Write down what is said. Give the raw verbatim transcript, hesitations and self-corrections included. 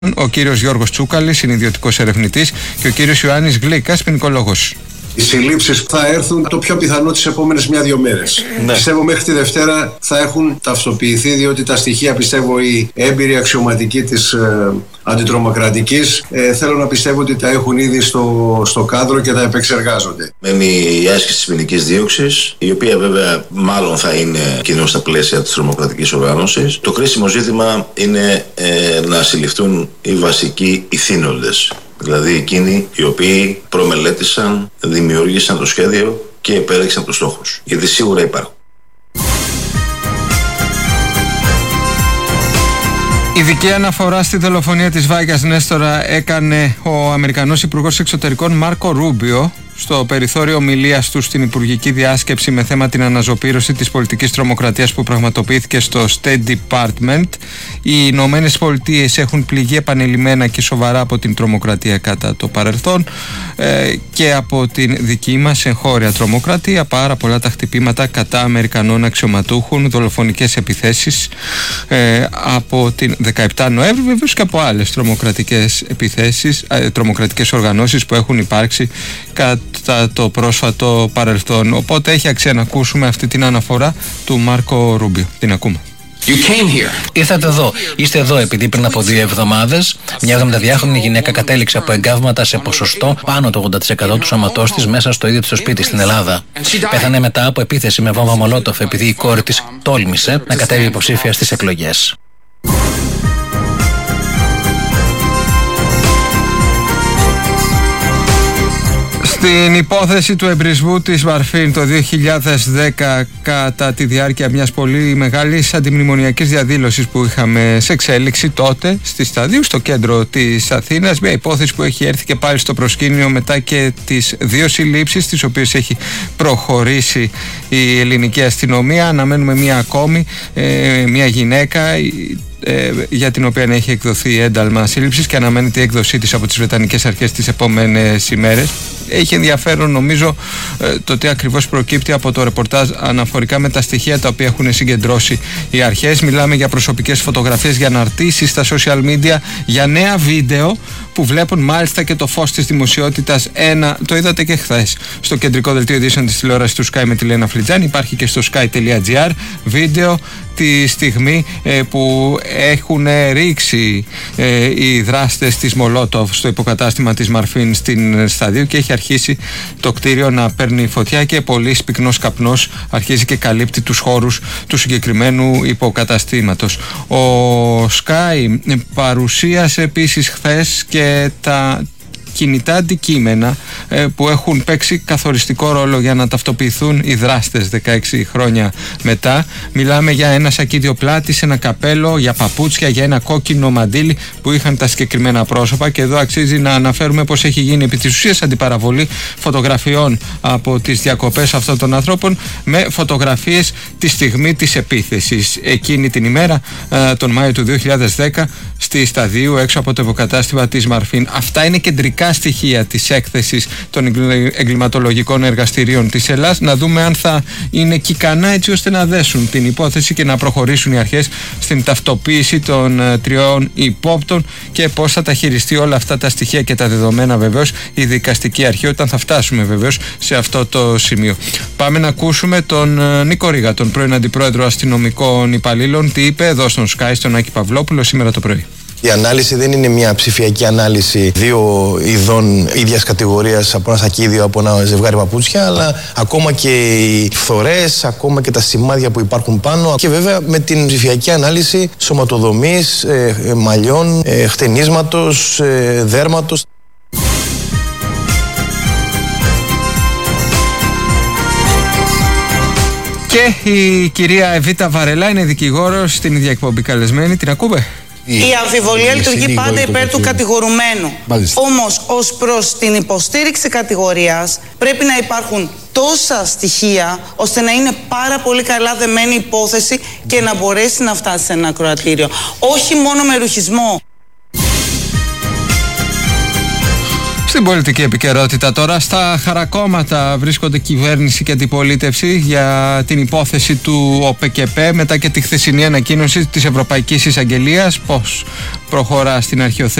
ο κύριος Γιώργος Τσούκαλης, είναι ιδιωτικός ερευνητής, και ο κύριος Ιωάννης Γλίκας, ποινικολόγος. Οι συλλήψεις θα έρθουν το πιο πιθανό τις επόμενες μια-δύο μέρες. Ναι. Πιστεύω μέχρι τη Δευτέρα θα έχουν ταυτοποιηθεί, διότι τα στοιχεία, πιστεύω, οι έμπειροι αξιωματικοί της ε, αντιτρομοκρατικής ε, θέλω να πιστεύω ότι τα έχουν ήδη στο, στο κάδρο και τα επεξεργάζονται. Μένει η άσκηση της ποινικής δίωξης, η οποία βέβαια μάλλον θα είναι κυρίως στα πλαίσια της τρομοκρατικής οργάνωσης. Το κρίσιμο ζήτημα είναι ε, να συλληφθούν οι βασικοί ηθήνοντες. Δηλαδή εκείνοι οι οποίοι προμελέτησαν, δημιούργησαν το σχέδιο και επέλεξαν τους στόχους. Γιατί σίγουρα υπάρχουν. Ειδική αναφορά στη δολοφονία της Βάγιας Νέστορα έκανε ο Αμερικανός Υπουργός Εξωτερικών Μάρκο Ρούμπιο στο περιθώριο ομιλίας του στην Υπουργική Διάσκεψη με θέμα την αναζωπήρωση της πολιτικής τρομοκρατίας που πραγματοποιήθηκε στο State Department. Οι Ηνωμένες Πολιτείες έχουν πληγεί επανειλημμένα και σοβαρά από την τρομοκρατία κατά το παρελθόν ε, και από την δική μας εγχώρια τρομοκρατία. Πάρα πολλά τα χτυπήματα κατά Αμερικανών αξιωματούχων, δολοφονικές επιθέσεις ε, από την δεκαεπτά Νοέμβρη, βεβαίως και από άλλες τρομοκρατικές επιθέσεις, ε, τρομοκρατικές οργανώσεις που έχουν υπάρξει κατά το πρόσφατο παρελθόν. Οπότε έχει αξία να ακούσουμε αυτή την αναφορά του Μάρκο Ρούμπιο. Την ακούμε. Ήρθατε εδώ. Είστε εδώ επειδή πριν από δύο εβδομάδες μια εβδομηνταδυάχρονη γυναίκα κατέληξε από εγκάβματα σε ποσοστό πάνω το ογδόντα τοις εκατό του σώματός της μέσα στο ίδιο της το σπίτι στην Ελλάδα. Πέθανε μετά από επίθεση με βόμβα Μολότοφ επειδή η κόρη της τόλμησε να κατέβει υποψήφια στις εκλογές. Στην υπόθεση του εμπρισμού της Μαρφίν το δύο χιλιάδες δέκα, κατά τη διάρκεια μιας πολύ μεγάλης αντιμνημονιακής διαδήλωσης που είχαμε σε εξέλιξη τότε στη Σταδίου, στο κέντρο της Αθήνας, μια υπόθεση που έχει έρθει και πάλι στο προσκήνιο μετά και τις δύο συλλήψεις τις οποίες έχει προχωρήσει η ελληνική αστυνομία. Αναμένουμε μια ακόμη, ε, μια γυναίκα Ε, για την οποία έχει εκδοθεί ένταλμα σύλληψης και αναμένεται η έκδοσή της από τις βρετανικές αρχές τις επόμενες ημέρες. Έχει ενδιαφέρον νομίζω ε, το τι ακριβώς προκύπτει από το ρεπορτάζ αναφορικά με τα στοιχεία τα οποία έχουν συγκεντρώσει οι αρχές. Μιλάμε για προσωπικές φωτογραφίες, για αναρτήσεις στα social media, για νέα βίντεο που βλέπουν μάλιστα και το φως της δημοσιότητας. Ένα, το είδατε και χθες στο κεντρικό δελτίο ειδήσεων της τηλεόρασης του Sky με τη Λένα Φλιτζάνη, υπάρχει και στο sky.gr βίντεο τη στιγμή ε, που έχουν ρίξει ε, οι δράστες της Μολότοφ στο υποκατάστημα της Μαρφίν στην Σταδίου και έχει αρχίσει το κτίριο να παίρνει φωτιά και πολύ πυκνός καπνός αρχίζει και καλύπτει τους χώρους του συγκεκριμένου υποκαταστήματος. Ο Sky παρουσίασε επίσης χθες και τα κινητά αντικείμενα ε, που έχουν παίξει καθοριστικό ρόλο για να ταυτοποιηθούν οι δράστες δεκαέξι χρόνια μετά. Μιλάμε για ένα σακίδιο πλάτης, ένα καπέλο, για παπούτσια, για ένα κόκκινο μαντίλι που είχαν τα συγκεκριμένα πρόσωπα, και εδώ αξίζει να αναφέρουμε πως έχει γίνει επί της ουσίας αντιπαραβολή φωτογραφιών από τις διακοπές αυτών των ανθρώπων με φωτογραφίες τη στιγμή της επίθεσης εκείνη την ημέρα, ε, τον Μάιο του δύο χιλιάδες δέκα, στη Σταδίου έξω από το υποκατάστημα της Μαρφίν. Αυτά είναι κεντρικά στοιχεία της έκθεσης των εγκληματολογικών εργαστηρίων της Ελλάδας. Να δούμε αν θα είναι κικανά έτσι ώστε να δέσουν την υπόθεση και να προχωρήσουν οι αρχές στην ταυτοποίηση των uh, τριών υπόπτων και πώς θα τα χειριστεί όλα αυτά τα στοιχεία και τα δεδομένα βεβαίως η δικαστική αρχή όταν θα φτάσουμε βεβαίως σε αυτό το σημείο. Πάμε να ακούσουμε τον uh, Νίκο Ρίγα, τον πρώην Αντιπρόεδρο Αστυνομικών Υπαλλήλων, τι είπε εδώ στον Sky, στον Άκη Παυλόπουλο σήμερα το πρωί. Η ανάλυση δεν είναι μια ψηφιακή ανάλυση δύο ειδών ίδιας κατηγορίας, από ένα σακίδιο, από ένα ζευγάρι παπούτσια, αλλά ακόμα και οι φθορές, ακόμα και τα σημάδια που υπάρχουν πάνω, και βέβαια με την ψηφιακή ανάλυση σωματοδομής, ε, μαλλιών, ε, χτενίσματος, ε, δέρματος. Και η κυρία Εβίτα Βαρελά είναι δικηγόρος στην ίδια εκπομπή καλεσμένη. Την ακούμε? Η αμφιβολία λειτουργεί πάντα υπέρ του κατηγορουμένου. Όμως, ως προς την υποστήριξη κατηγορίας, πρέπει να υπάρχουν τόσα στοιχεία ώστε να είναι πάρα πολύ καλά δεμένη υπόθεση και να μπορέσει να φτάσει σε ένα ακροατήριο. Όχι μόνο με ρουχισμό. Στην πολιτική επικαιρότητα τώρα, στα χαρακόμματα βρίσκονται κυβέρνηση και αντιπολίτευση για την υπόθεση του ΟΠΕΚΕΠΕ μετά και τη χθεσινή ανακοίνωση της Ευρωπαϊκής Εισαγγελίας. Πώς προχωρά στην αρχαιοθέτηση